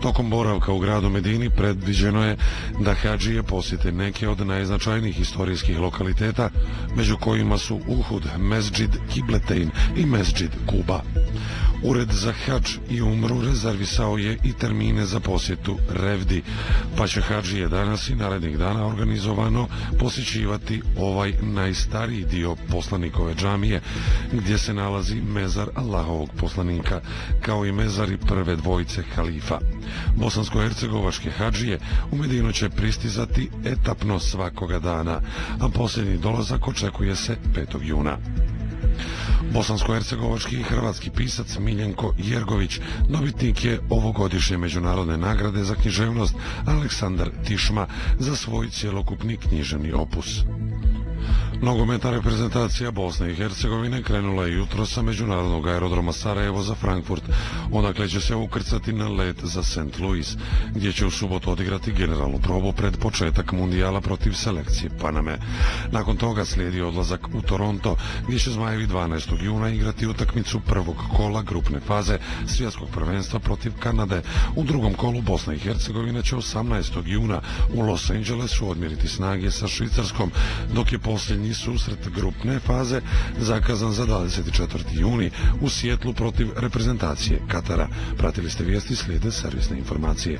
Tokom boravka u gradu Medini predviđeno je da hadžije posjete neke od najznačajnijih historijskih lokaliteta, među kojima su Uhud, Mesdžid Kibletein i Mesdžid Kuba. Ured za hadž i umru rezervisao je i termine za posjetu Revdi, pa će hadžije danas i narednih dana organizovano posjećivati ovaj najstariji dio poslanikove džamije, gdje se nalazi mezar Allahovog poslanika, kao i mezari prve dvojice halifa. Bosansko-hercegovačke hadžije u Medinu će pristizati etapno svakoga dana, a posljednji dolazak očekuje se 5. juna. Bosansko-hercegovački i hrvatski pisac Miljenko Jergović dobitnik je ovogodišnje međunarodne nagrade za književnost Aleksandar Tišma za svoj cjelokupni književni opus. Nogometna reprezentacija Bosne i Hercegovine krenula je jutro sa međunarodnog aerodroma Sarajevo za Frankfurt, odakle će se ukrcati na let za St. Louis, gdje će u subotu odigrati generalnu probu pred početak mundijala protiv selekcije Paname. Nakon toga slijedi odlazak u Toronto, gdje će Zmajevi 12. juna igrati utakmicu prvog kola grupne faze svjetskog prvenstva protiv Kanade. U drugom kolu Bosna i Hercegovina će 18. juna u Los Angelesu odmjeriti snage sa Švicarskom, dok je posljednji susret grupne faze zakazan za 24. juni u Sijetlu protiv reprezentacije Katara. Pratili ste vijesti, slijede servisne informacije.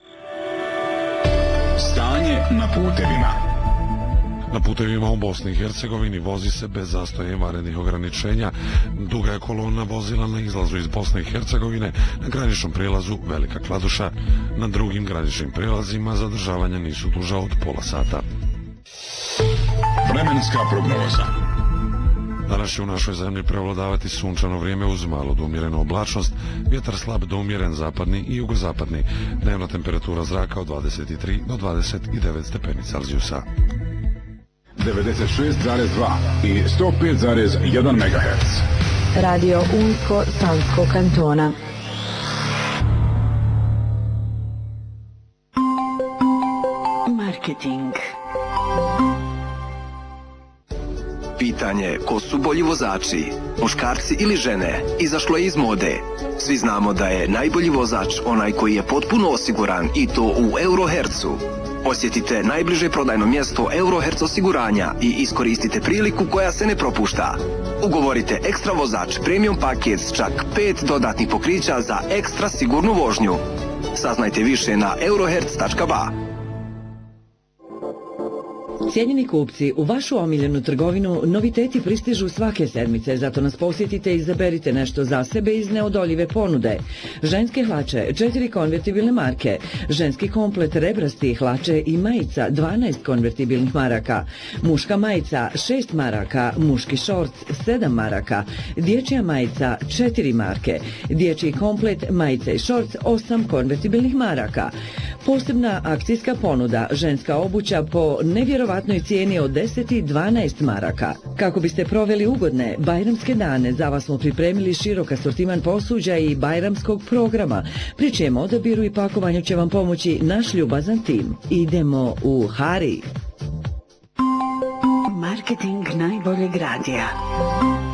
Stanje na putevima. Na putevima u Bosni i Hercegovini vozi se bez zastoja i vanrednih ograničenja. Duga je kolona vozila na izlazu iz Bosne i Hercegovine na graničnom prijelazu Velika Kladuša. Na drugim graničnim prijelazima zadržavanja nisu duža od pola sata. Vremenska prognoza. Danas će u našoj zemlji prevladavati sunčano vrijeme uz malo do umjerenu oblačnost, vjetar slab do umjeren zapadni i jugozapadni, dnevna temperatura zraka od 23 do 29 stepeni Celzijusa. 96,2 i 105,1 MHz. Radio Unsko Sanskog kantona. Marketing. Pitanje ko su bolji vozači, muškarci ili žene, izašlo je iz mode. Svi znamo da je najbolji vozač onaj koji je potpuno osiguran i to u Eurohercu. Posjetite najbliže prodajno mjesto Euroherc osiguranja i iskoristite priliku koja se ne propušta. Ugovorite ekstra vozač premium paket s čak 5 dodatnih pokrića za ekstra sigurnu vožnju. Saznajte više na euroherc.ba. Cijenjeni kupci, u vašu omiljenu trgovinu noviteti pristižu svake sedmice, zato nas posjetite i izaberite nešto za sebe iz neodoljive ponude. Ženske hlače, 4 konvertibilne marke, ženski komplet rebrasti hlače i majica 12 konvertibilnih maraka, muška majica 6 maraka, muški šorc 7 maraka, dječja majica 4 marke, dječji komplet majica i šorc 8 konvertibilnih maraka. Posebna akcijska ponuda, ženska obuća po nevjerovatnoj cijeni od 10 i 12 maraka. Kako biste proveli ugodne bajramske dane, za vas smo pripremili širok asortiman posuđa i bajramskog programa, pri čijem odabiru i pakovanju će vam pomoći naš ljubazan tim. Idemo u Hari. Marketing najboljeg radija.